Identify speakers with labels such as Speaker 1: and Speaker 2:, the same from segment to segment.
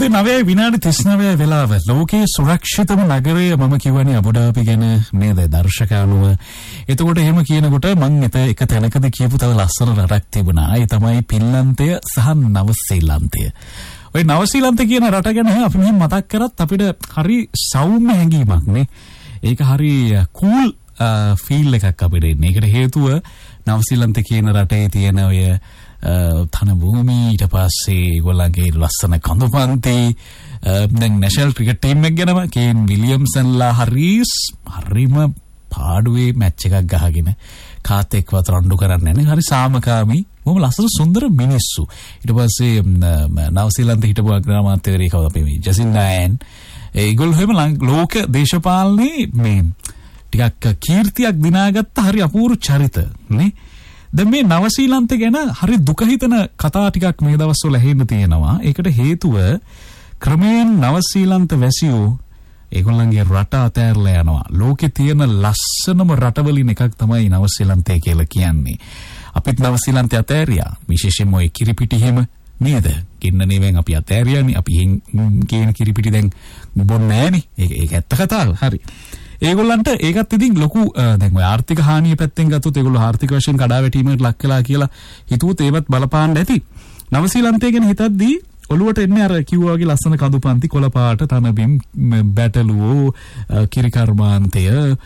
Speaker 1: උදේ 9:39 වෙලාව ලෝකයේ සුරක්ෂිතම නගරය මම කියවනේ අබුඩාබි ගැන නේද දර්ශකයන්ව. එතකොට එහෙම කියනකොට මම එක තැනකදී කියපු තව ලස්සන රටක් තිබුණා. ඒ තමයි පින්ලන්තය සහ නවසීලන්තය. ඔය නවසීලන්තය කියන රට ගැන අපි මෙහෙම මතක් කරත් අපිට හරි සෞම්‍ය හැඟීමක් නේ. ඒක හරි කූල් ෆීල් එකක් අපිට එන්නේ. ඒකට හේතුව නවසීලන්තය කියන රටේ තියෙන ඔය තන භූමි ඊට පස්සේ ඒගොල්ලන්ගේ ලස්සන කඳුපන්ති දැන් නැෂනල් ක්‍රිකට් ටීම් එක ගැනම කේන් විලියම්සන්ලා හරිම පාඩුවේ මැච් එකක් ගහගෙන කාත් එක්කවත් රණ්ඩු කරන්නේ නැහැ. හරි සාමකාමී බොහොම ලස්සන සුන්දර මිනිස්සු. ඊට පස්සේ නවසීලන්තේ හිටපු අග්‍රාමාත්‍යවරයෙක් කවුද අපි ජසින්ඩා ආයන් ඒගොල්ලෝ හැම ලෝක දේශපාලනේ මේ ටිකක් කීර්තියක් දිනාගත්ත හරි අපූර්ව චරිත නේ. දැන් මේ නවසීලන්තේ ගැන හරි දුක හිතන කතා ටිකක් මේ දවස්වල ඇහෙන්න තියෙනවා. ඒකට හේතුව ක්‍රමයෙන් නවසීලන්ත වැසියෝ ඒගොල්ලන්ගේ රට අතෑරලා යනවා. ලෝකේ තියෙන ලස්සනම රටවලින් එකක් තමයි නවසීලන්තය කියලා කියන්නේ. අපිත් නවසීලන්තය අතෑරියා. විශේෂයෙන්ම ඔය කිරිපිටි හැම නේද? කින්නනේවෙන් අපි අතෑරියානේ. අපි කියන කිරිපිටි දැන් බොන්නේ නැහනේ. ඒක ඇත්ත කතාව. හරි. ඒගොල්ලන්ට ඒකත් ඉතින් ලොකු දැන් ඔය ආර්ථික හානිය පැත්තෙන් ගත්තොත් ඒගොල්ලෝ ආර්ථික වශයෙන් කඩාවැටීමකට ලක් වෙලා කියලා හිතුවොත් ඒවත් බලපාන්න ඇති. නවසීලන්තය ගැන හිතද්දී ඔළුවට එන්නේ අර කිව්වා වගේ ලස්සන කඳුපන්ති කොළපාට තනබිම් බැටළුවෝ කිරිකර්මාන්තය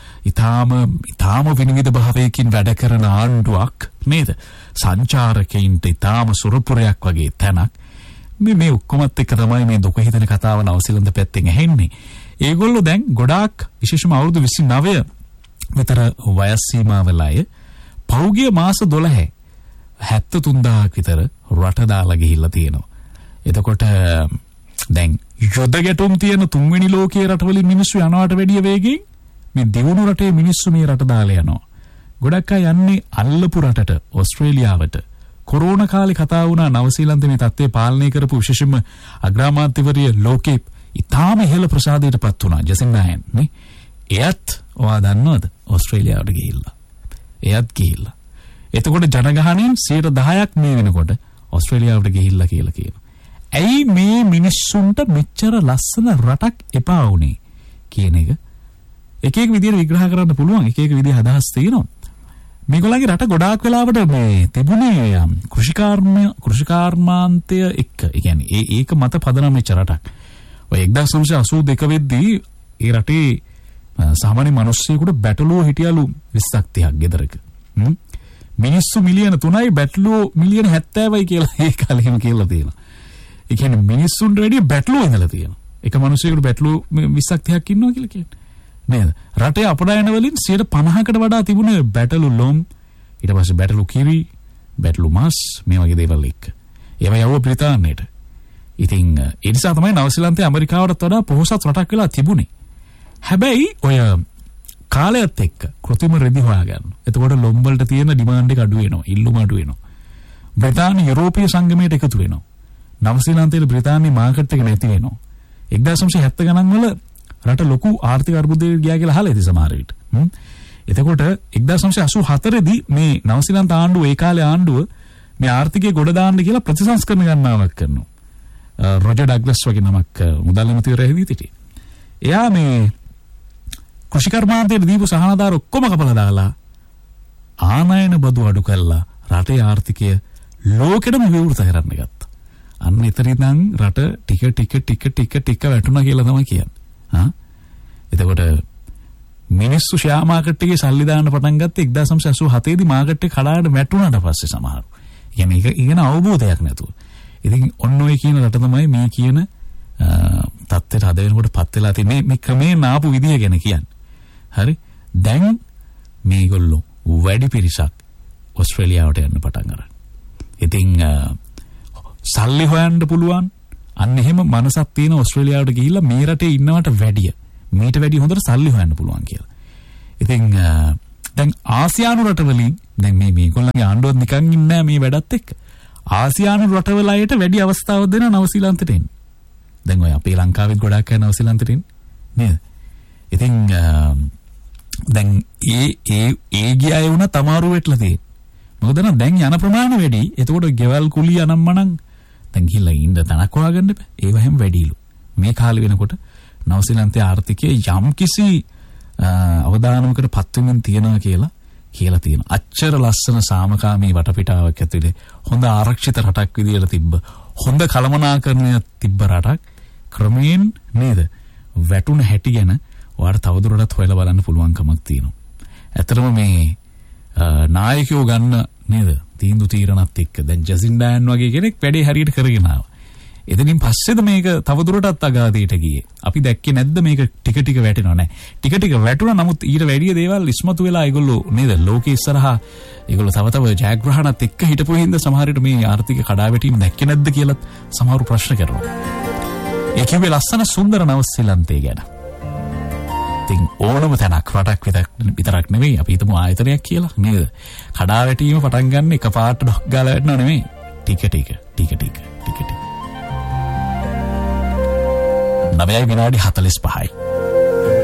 Speaker 1: ඊටාම විනිවිද භාවයකින් වැඩ කරන ආණ්ඩුවක් නේද? සංචාරකයින්ට ඊටාම සුරපුරයක් වගේ තැනක්. මේ ඔක්කොමත් එක්ක තමයි මේ දුක හිතන කතාව නවසීලන්ත පැත්තෙන් ඇහෙන්නේ. ඒගොල්ලෝ දැන් ගොඩාක් විශේෂම අවුරුදු 29 විතර වයස් සීමාවල අය පෞගිය මාස 12 73000ක් විතර රට දාලා ගිහිල්ලා තියෙනවා. එතකොට දැන් යුද ගැටුම් තියෙන තුන්වෙනි ලෝකයේ රටවලින් මිනිස්සු යනවට වැඩිය වේගෙන් මේ දියුණු රටේ මිනිස්සු මේ රට දාලා යනවා. ගොඩක් අය යන්නේ අල්ලපු රටට ඕස්ට්‍රේලියාවට. කොරෝනා කාලේ කතා වුණා නවසීලන්තේ මේ තත්ත්වය පාලනය කරපු විශේෂම අග්‍රාමාත්‍යවරිය ලෝකේ ඉතාම ඉහළ ප්‍රසාදයටපත් වුණා ජසින්ඩා ආයන් නේ. එයත් ඔයා දන්නවද ඕස්ට්‍රේලියාවට ගිහිල්ලා. එයත් ගිහිල්ලා. එතකොට ජනගහනයෙන් 10% මේ වෙනකොට ඕස්ට්‍රේලියාවට ගිහිල්ලා කියලා කියනවා. ඇයි මේ මිනිස්සුන්ට මෙච්චර ලස්සන රටක් එපා වුනේ කියන එක එක විදිහට විග්‍රහ කරන්න පුළුවන්. එක විදිහ අදහස් තියෙනවා. මේගොල්ලන්ගේ රට ගොඩාක් වෙලාවට මේ තිබුණේ කෘෂිකාර්මාන්තය එක්ක. ඒ කියන්නේ ඒක මත පදනම් වෙච්ච රටක්. ඔය 1982 වෙද්දී ඒ රටේ සාමාන්‍ය මිනිස්සුෙකුට බැටළුවෝ හිටියලු 20ක් 30ක් ගෙදරක. මිනිස්සු මිලියන 3යි බැටළුවෝ මිලියන 70යි කියලා ඒ කාලෙම කියලා තියෙනවා. ඒ කියන්නේ මිනිස්සුන්ට වැඩිය බැටළුවෝ ඉඳලා තියෙනවා. එක මිනිස්සුෙකුට බැටළුවෝ 20ක් 30ක් ඉන්නවා කියලා කියන්නේ. නේද? රටේ අපඩායන වලින් 50%කට වඩා තිබුණේ බැටළු ලොම්, ඊට පස්සේ බැටළු කිරි, බැටළු මාස් මේ වගේ දේවල් එක්ක. ඒවා යවුව බ්‍රිතාන්‍යයට. ඉතින් ඒ නිසා තමයි නවසීලන්තය ඇමරිකාවට වඩා පොහොසත් රටක් වෙලා තිබුණේ. හැබැයි ඔය කාලයත් එක්ක කෘත්‍රිම රෙදි හොයාගන්න. එතකොට ලොම් වලට තියෙන ඩිමාන්ඩ් එක අඩු වෙනවා, ඉල්ලුම අඩු වෙනවා. බ්‍රිතාන්‍ය යුරෝපීය සංගමයට එකතු වෙනවා. නවසීලන්තයේ බ්‍රිතාන්‍ය මාකට් එක නැති වෙනවා. 1970 ගණන් වල රට ලොකු ආර්ථික අර්බුදයකට ගියා කියලා අහලා ඉතින් සමහර විට. එතකොට 1984 දී මේ නවසීලන්ත ආණ්ඩුව ඒ කාලේ ආණ්ඩුව මේ ආර්ථිකය ගොඩ දාන්න කියලා ප්‍රතිසංස්කරණ ගණනාවක් කරනවා. රොජර් ඩග්ලස් වගේ නමක් මුදල් ඇමතිවරයා හිටියේ. එයා මේ කෘෂිකර්මාන්තයට දීපු සහනාධාර ඔක්කොම කපලා දාලා ආනයන බදු අඩු කළා රටේ ආර්ථිකය ලෝකෙටම විවෘත කරන්න ගත්තා. අන්න එතනින් රට ටික වැටුණා කියලා තමයි කියන්නේ. එතකොට මිනිස්සු ෂෙයා මාකට් එකේ සල්ලි දාන්න පටන් ගත්තේ 1987 දී මාකට් එක කඩාගෙන වැටුණාට පස්සේ සමහරව. කියන්නේ ඒක ඉගෙන අවබෝධයක් නැතුව. ඉතින් ඔන්න ඔය කියන රට තමයි මේ කියන තත්ත්වයට අද වෙනකොට පත් වෙලා තියෙන්නේ. මේ ක්‍රමයෙන් ආපු විදිය ගැන කියන්නේ. හරි. දැන් මේගොල්ලෝ වැඩි පිරිසක් ඕස්ට්‍රේලියාවට යන්න පටන් ගන්නවා. ඉතින් සල්ලි හොයන්න පුළුවන්. අන්න එහෙම මනසක් තියෙන ඕස්ට්‍රේලියාවට ගිහිල්ලා මේ රටේ ඉන්නවට වැඩිය මීට වැඩි හොඳට සල්ලි හොයන්න පුළුවන් කියලා. ඉතින් දැන් ආසියානු රටවලින් දැන් මේගොල්ලන්ගේ ආණ්ඩුවත් නිකන් ඉන්නේ නැහැ මේ වැඩත් එක්ක. ආසියානු රටවල අයට වැඩි අවස්ථාවක් දෙනවා නවසීලන්තයට එන්න. දැන් ඔය අපේ ලංකාවෙත් ගොඩාක් අය නවසීලන්තයට එන්නේ නේද? ඉතින් දැන් ඒ ගියය වුණා තමාරු වෙట్లా තියෙන්නේ. මොකද දැන් යන ප්‍රමාණය වැඩි. එතකොට ගෙවල් කුලී අනම්මනම් දැන් ගිහලා ඉන්න තනක් හොයාගන්න බෑ. ඒව හැම වැඩිලු. මේ කාලේ වෙනකොට නවසීලන්තයේ ආර්ථිකයේ යම්කිසි අවදානමකට පත් වෙමින් තියනවා කියලා තියෙනවා. අච්චර ලස්සන සාමකාමී වටපිටාවක් ඇතුලේ හොඳ ආරක්ෂිත රටක් විදියට තිබ්බ හොඳ කළමනාකරණයක් තිබ්බ රටක් ක්‍රමයෙන් නේද වැටුණ හැටි ගැන ඔයාලට තවදුරටත් හොයලා බලන්න පුළුවන්කමක් තියෙනවා. ඇත්තටම මේ නායකයෝ ගන්න නේද තීන්දුව තීරණත් එක්ක දැන් ජසින්ඩාන් වගේ කෙනෙක් වැඩේ හරියට කරගෙන ආවා. එතනින් පස්සේද මේක තවදුරටත් අගාධයට ගියේ. අපි දැක්කේ නැද්ද මේක ටික ටික වැටෙනව නැහැ. ටික ටික වැටුණා නමුත් ඊට වැඩිය දේවල් ඉස්මතු වෙලා ඒගොල්ලෝ නේද ලෝකේ ඉස්සරහා ඒගොල්ලෝ තව ජයග්‍රහණත් එක්ක හිටපු හින්දා සමහර විට මේ ආර්ථික කඩාවැටීම් දැක්කේ නැද්ද කියලා සමහරු ප්‍රශ්න කරනවා. ඒ කිව්වේ ලස්සන සුන්දර නවසීලන්තය ගැන. ඉතින් ඕනම තැනක් රටක් විතරක් නෙවෙයි අපි හිතමු ආයතනයක් කියලා නේද? කඩාවැටීම පටන් ගන්න එකපාරට ඩොක් ගාලා වැටෙනව නෙවෙයි. ටික ටික 9 විනාඩි 45යි.